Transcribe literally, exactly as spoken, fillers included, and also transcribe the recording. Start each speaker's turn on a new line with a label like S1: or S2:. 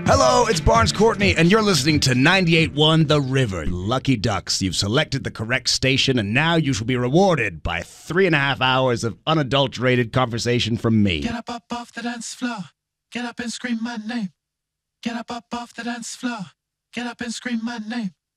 S1: Hello, it's Barnes Courtney, and you're listening to ninety-eight point one The River. Lucky Ducks, you've selected the correct station, and now you shall be rewarded by three and a half hours of unadulterated conversation from me.
S2: Get up, up off the dance floor. Get up and scream my name. Get up, up off the dance floor. Get up and scream my name.